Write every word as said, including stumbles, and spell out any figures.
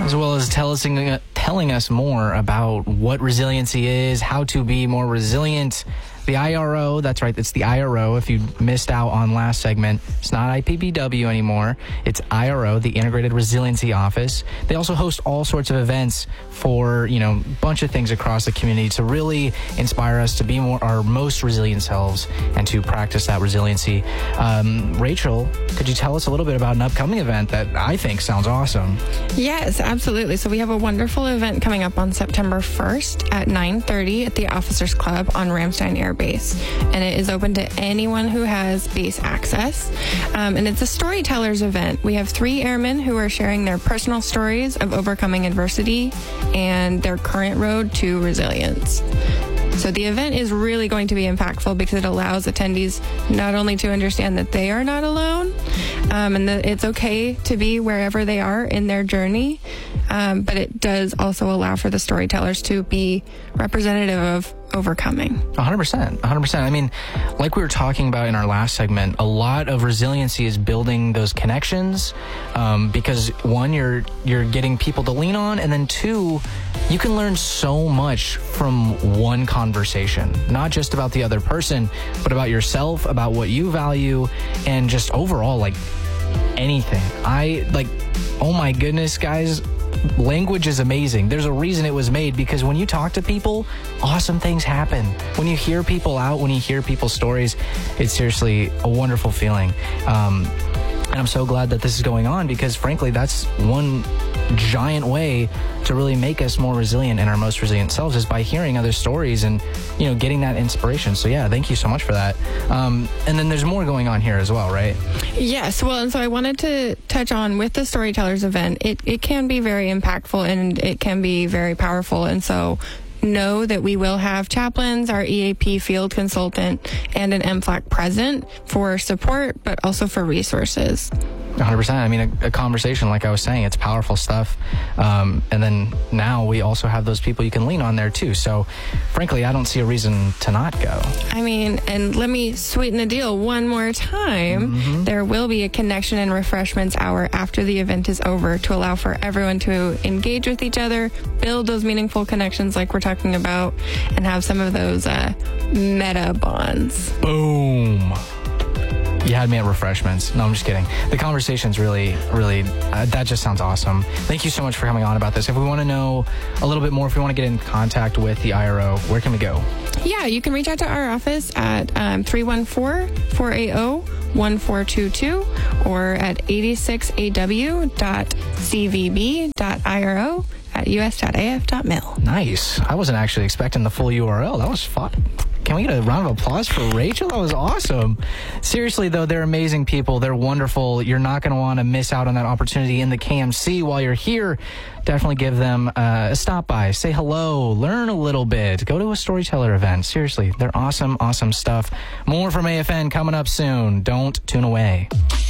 as well as tell us, uh, telling us more about what resiliency is, how to be more resilient. The I R O, that's right, it's the I R O. If you missed out on last segment, it's not I P B W anymore. It's I R O, the Integrated Resiliency Office. They also host all sorts of events for, you know, a bunch of things across the community to really inspire us to be more our most resilient selves and to practice that resiliency. Um, Rachel, could you tell us a little bit about an upcoming event that I think sounds awesome? Yes, absolutely. So we have a wonderful event coming up on September first at nine thirty at the Officers Club on Ramstein Air Base, and it is open to anyone who has base access. Um, and it's a storytellers event. We have three airmen who are sharing their personal stories of overcoming adversity and their current road to resilience. So the event is really going to be impactful because it allows attendees not only to understand that they are not alone, um, and that it's okay to be wherever they are in their journey, um, but it does also allow for the storytellers to be representative of overcoming. one hundred percent. one hundred percent. I mean, like we were talking about in our last segment, a lot of resiliency is building those connections, um, because one, you're you're getting people to lean on, and then two, you can learn so much from one conversation, not just about the other person, but about yourself, about what you value, and just overall, like, anything. I, like, oh my goodness, guys, language is amazing. There's a reason it was made, because when you talk to people, awesome things happen. When you hear people out, when you hear people's stories, it's seriously a wonderful feeling. Um, and I'm so glad that this is going on, because frankly, that's one giant way to really make us more resilient in our most resilient selves, is by hearing other stories and, you know, getting that inspiration. So yeah, thank you so much for that. Um, and then there's more going on here as well, right? Yes. Well, and so I wanted to touch on with the Storytellers event, it, it can be very impactful and it can be very powerful. And so know that we will have chaplains, our E A P field consultant, and an M FLAC present for support, but also for resources. one hundred percent. I mean, a, a conversation, like I was saying, it's powerful stuff. Um, and then now we also have those people you can lean on there too. So frankly, I don't see a reason to not go. I mean, and let me sweeten the deal one more time. Mm-hmm. There will be a connection and refreshments hour after the event is over to allow for everyone to engage with each other, build those meaningful connections like we're talking about, and have some of those uh, meta bonds. Boom. You had me at refreshments. No, I'm just kidding. The conversation's really, really, uh, that just sounds awesome. Thank you so much for coming on about this. If we want to know a little bit more, if we want to get in contact with the I R O, where can we go? Yeah, you can reach out to our office at um, three one four, four eight zero, one four two two or at eighty-six A W dot C V B dot I R O at U S dot A F dot mil. Nice. I wasn't actually expecting the full U R L. That was fun. Can we get a round of applause for Rachel? That was awesome. Seriously, though, they're amazing people. They're wonderful. You're not going to want to miss out on that opportunity in the K M C while you're here. Definitely give them uh, a stop by. Say hello. Learn a little bit. Go to a storyteller event. Seriously, they're awesome, awesome stuff. More from A F N coming up soon. Don't tune away.